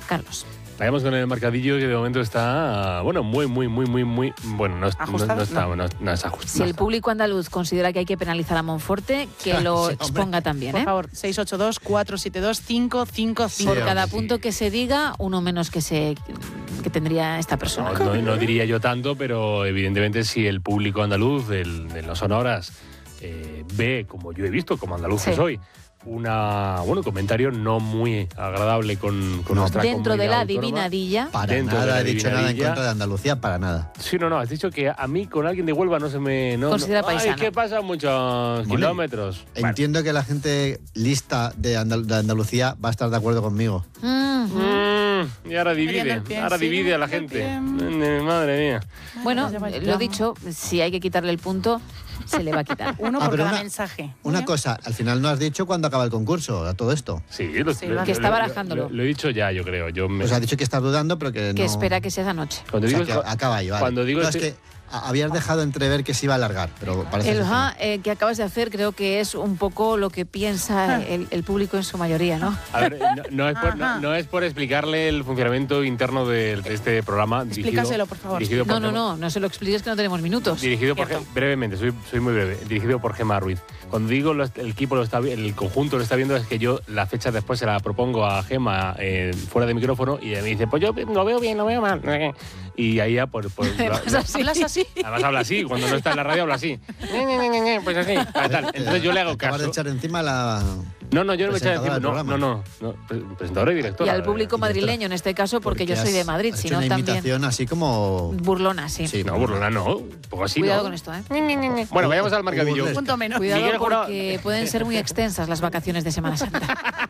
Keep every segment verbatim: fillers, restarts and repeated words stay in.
Carlos. Vayamos con el marcadillo que de momento está, bueno, muy, muy, muy, muy, muy, bueno, no, no, no está, no, no es ajustado. Si el público andaluz considera que hay que penalizar a Monforte, que lo sí, exponga también, ¿eh? Por favor, seis ocho dos, cuatro siete dos, cinco cinco cinco. Por cada punto sí. que se diga, uno menos que se que tendría esta persona. No, no, no diría yo tanto, pero evidentemente si el público andaluz de los Sonoras eh, ve, como yo he visto, como andaluz sí. que soy, una bueno comentario no muy agradable con, con no, nuestra dentro de la autónoma. adivinadilla. Para dentro nada de he dicho nada en contra de Andalucía, para nada. Sí, no, no, has dicho que a mí con alguien de Huelva no se me... No, considera no, paisano. Ay, que pasa muchos bueno, kilómetros. Entiendo bueno. que la gente lista de, Andal de Andalucía va a estar de acuerdo conmigo. Mm-hmm. mm, y ahora divide, pie, ahora sí, divide a la gente. Madre mía. Bueno, lo dicho, si hay que quitarle el punto, se le va a quitar. Uno por ah, cada una, mensaje. Una cosa, al final no has dicho cuándo acaba el concurso, a todo esto. Sí, lo, sí lo, que está barajándolo. Lo, lo, lo he dicho ya, yo creo. Yo me... Pues has dicho que estás dudando, pero que no... Que espera que sea esa noche. Cuando o sea, digo, que acaba ahí, vale. Cuando digo no, este... es que habías dejado entrever que se iba a alargar, pero parece el que ja eh, que acabas de hacer creo que es un poco lo que piensa el, el público en su mayoría, ¿no? A ver, no, no, es por, no, no es por explicarle el funcionamiento interno de, de este programa. Explícaselo, por favor. Dirigido por no, no, Gemma, no, no se lo expliques que no tenemos minutos. Dirigido por, brevemente, soy, soy muy breve, dirigido por Gemma Ruiz. Cuando digo lo, el equipo lo está el conjunto lo está viendo, es que yo la fecha después se la propongo a Gemma eh, fuera de micrófono y ella me dice, pues yo lo veo bien, lo veo mal. Y ahí ya, pues... pues ¿Hablas así? Además habla así, cuando no está en la radio habla así. Pues así, tal. Entonces yo le hago caso. Acabas de echar encima la... No, no, yo no me echar encima, no, no, no, no, presentadora y directora. Y al público madrileño en este caso, porque, porque yo soy de Madrid, has sino una también... imitación así como... Burlona, sí. Sí, no, burlona no, un poco así, Cuidado ¿no? con esto, ¿eh? Bueno, vayamos al marcadillo. Un punto menos. Cuidado porque pueden ser muy extensas las vacaciones de Semana Santa.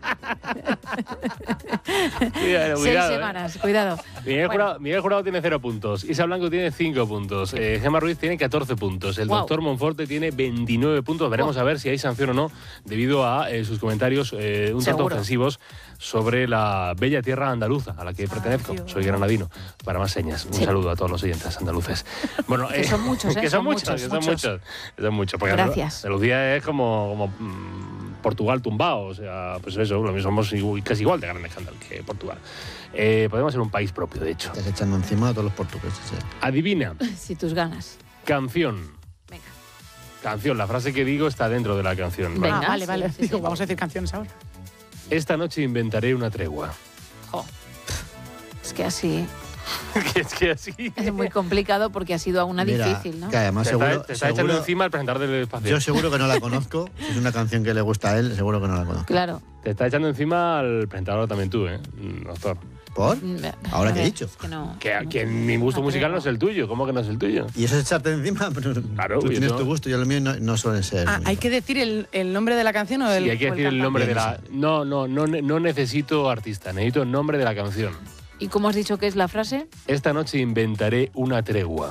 Cuidado, Seis cuidado, semanas, ¿eh? cuidado. Miguel, bueno. Jurado, Miguel Jurado tiene cero puntos, Isa Blanco tiene cinco puntos, eh, Gemma Ruiz tiene catorce puntos, el wow. doctor Monforte tiene veintinueve puntos. Veremos wow. a ver si hay sanción o no debido a eh, sus comentarios eh, un tanto ofensivos sobre la bella tierra andaluza a la que pertenezco. Dios. Soy granadino. Para más señas, un sí. saludo a todos los oyentes andaluces. Bueno, que eh, son muchos, ¿eh? Que son, son muchos, muchos, que son muchos. muchos. Que son muchos. Porque gracias. Andalucía es como, como mmm, Portugal tumbado, o sea, pues eso, lo mismo, somos igual, casi igual de grande que Portugal. Eh, podemos ser un país propio, de hecho. Estás echando encima a todos los portugueses. ¿eh? Adivina. Si tus ganas. Canción. Venga. Canción, la frase que digo está dentro de la canción. Venga, ah, vale, vale. Sí, sí, sí. Vamos a decir canciones ahora. Esta noche inventaré una tregua. Oh. Es que así... es que así... Es muy complicado porque ha sido una Mira, difícil, ¿no? Que además te seguro, está, te está seguro, echando encima al presentador del espacio. Yo seguro que no la conozco. Si es una canción que le gusta a él, seguro que no la conozco. Claro. Te está echando encima al presentador también tú, ¿eh, doctor? ¿Por? ¿Ahora qué he dicho? Es que no, que, no, que mi gusto no musical creo. no es el tuyo. ¿Cómo que no es el tuyo? Y eso es echarte encima, pero claro, tú tienes no. tu gusto, yo lo mío no, no suele ser. Ah, ¿hay que decir el, el nombre de la canción o el Sí, hay que decir el, el nombre de la... No, no, no, no necesito artista, necesito el nombre de la canción. ¿Y cómo has dicho que es la frase? Esta noche inventaré una tregua.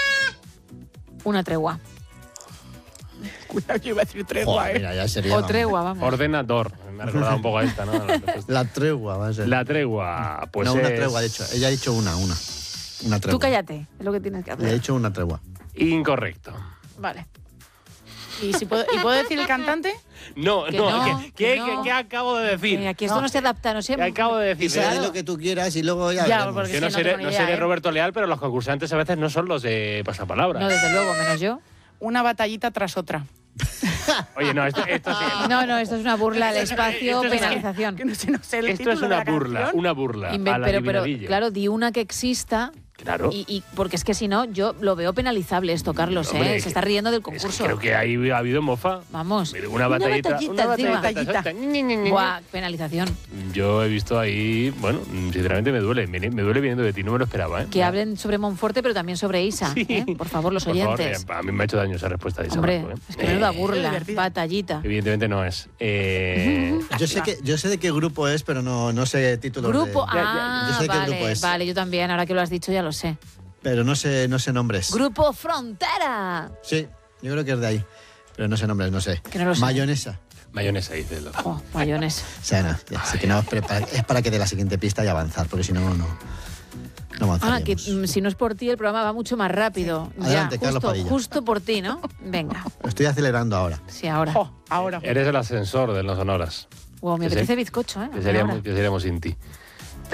Una tregua. Cuidado, yo iba a decir tregua, Joder, ¿eh? Mira, ya sería, o tregua, vamos. Ordenador. Me ha recordado un poco a esta, ¿no? La, la tregua va a ser. La tregua, pues No, es... una tregua, de hecho. Ella ha dicho una, una. Una tregua. Tú cállate, es lo que tienes que hacer. Le ha dicho una tregua. Incorrecto. Vale. ¿Y, si puedo, ¿Y puedo decir el cantante? No, que no, no, ¿qué, que qué, no. ¿qué acabo de decir? Eh, aquí esto no, no se adapta, no sé. ¿Qué acabo de decir? Y sé lo que tú quieras y luego ya, ya veremos. Yo no, no seré, no no idea, seré ¿eh? Roberto Leal, pero los concursantes a veces no son los de pasapalabra. No, desde luego, menos yo. Una batallita tras otra. Oye, no, esto, esto sí. No, no, esto es una burla al espacio, esto es penalización. Que no sé, no sé el Esto es una burla, canción. una burla. Inve a la pero, pero, adivinadilla. claro, di una que exista. Claro. Y, y porque es que si no, yo lo veo penalizable esto, Carlos, Hombre, ¿eh? Se está riendo del Es que concurso. creo que ahí ha habido mofa. Vamos. Mira, Una batallita. Una batallita encima. Una Buah, penalización. Yo he visto ahí, bueno, sinceramente me duele, me, me duele viniendo de ti, no me lo esperaba, ¿eh? Que hablen sobre Monforte, pero también sobre Isa, Sí. ¿eh? Por favor, los Por oyentes. favor, eh, a mí me ha hecho daño esa respuesta de Isa Hombre, Blanco, ¿eh? es que menuda Eh, burla, divertida. batallita. Evidentemente no es. Eh, Yo sé, que, yo sé de qué grupo es, pero no, no sé títulos. Grupo, de, ah, yo sé de qué vale, grupo es. vale, yo también, ahora que lo has dicho ya lo sé. Pero no sé, no sé nombres. Grupo Frontera. Sí, yo creo que es de ahí. Pero no sé nombres, no sé. Que no lo sé. Mayonesa. mayonesa, dice el doctor. Oh, mayonesa. O sea, no, ya, así que no, es para, es para que de la siguiente pista y avanzar, porque si no, no, no avanzaríamos. Ah, que mm, si no es por ti, el programa va mucho más rápido. Sí. Adelante, ya, Carlos justo, Padilla. justo por ti, ¿no? Venga. Lo estoy acelerando ahora. Sí, ahora. Jo, ahora. Eres el ascensor de los Sonoras. Wow, me Que apetece se- bizcocho, ¿eh? Que seríamos, Ahora. que seríamos sin ti.